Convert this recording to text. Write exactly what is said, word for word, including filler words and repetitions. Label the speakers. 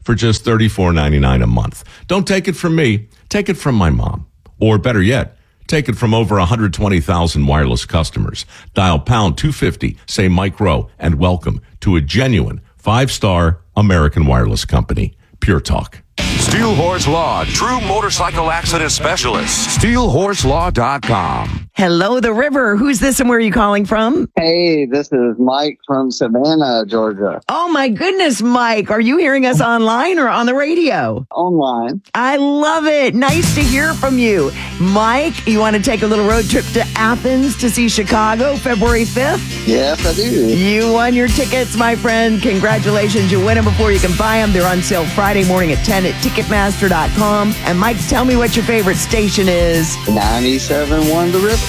Speaker 1: for just thirty-four ninety-nine a month. Don't take it from me. Take it from my mom. Or better yet, take it from over one hundred twenty thousand wireless customers. Dial pound two fifty, say Mike Rowe, and welcome to a genuine five-star American wireless company. Pure Talk.
Speaker 2: Steel Horse Law, true motorcycle accident specialist. steel horse law dot com.
Speaker 3: Hello, the river. Who's this and where are you calling from?
Speaker 4: Hey, this is Mike from Savannah, Georgia.
Speaker 3: Oh, my goodness, Mike. Are you hearing us online or on the radio?
Speaker 4: Online.
Speaker 3: I love it. Nice to hear from you. Mike, you want to take a little road trip to Athens to see Chicago February fifth?
Speaker 4: Yes, I do.
Speaker 3: You won your tickets, my friend. Congratulations. You win them before you can buy them. They're on sale Friday morning at ten at ticketmaster dot com. And Mike, tell me what your favorite station is.
Speaker 4: ninety-seven point one The River.